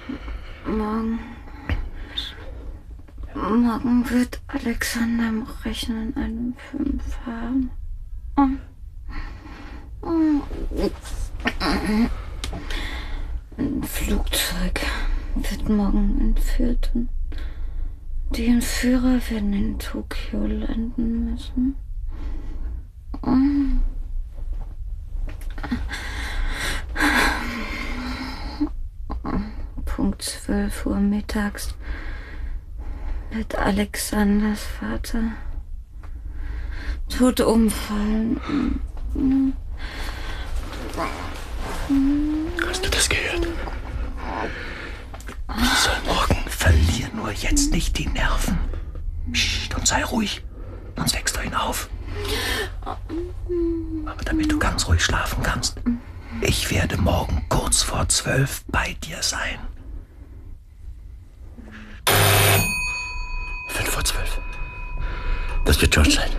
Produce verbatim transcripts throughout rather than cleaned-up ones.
Morgen. Morgen wird Alexander im Rechnen einen Fünf haben. Ein Flugzeug wird morgen entführt und die Entführer werden in Tokio landen müssen. Punkt zwölf Uhr mittags wird Alexanders Vater tot umfallen. Hast du das gehört? Ich soll morgen. Verlier nur jetzt nicht die Nerven. Psst, und sei ruhig, sonst wächst du ihn auf. Aber damit du ganz ruhig schlafen kannst, ich werde morgen kurz vor zwölf bei dir sein. Fünf vor zwölf. Das wird George sein.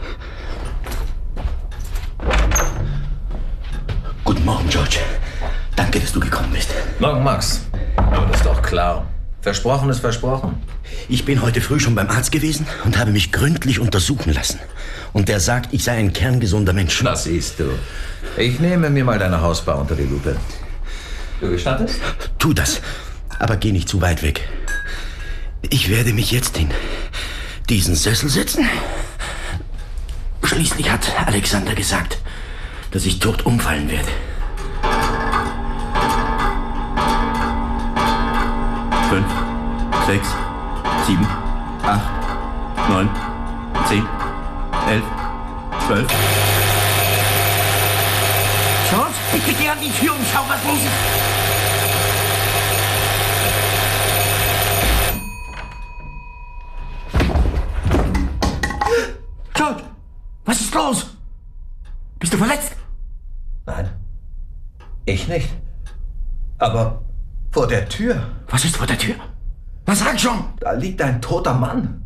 Guten Morgen, George. Danke, dass du gekommen bist. Morgen, Max. Aber das ist doch klar. Versprochen ist versprochen. Ich bin heute früh schon beim Arzt gewesen und habe mich gründlich untersuchen lassen. Und der sagt, ich sei ein kerngesunder Mensch. Das siehst du. Ich nehme mir mal deine Hausbar unter die Lupe. Du gestattest? Tu das, aber geh nicht zu weit weg. Ich werde mich jetzt in diesen Sessel setzen. Schließlich hat Alexander gesagt, dass ich tot umfallen werde. Fünf, sechs, sieben, acht, neun, zehn, elf, zwölf. George, bitte geh an die Tür und schau, was los ist. George, was ist los? Bist du verletzt? Nein. Ich nicht. Aber vor der Tür. Was ist vor der Tür? Was sag schon? Da liegt ein toter Mann.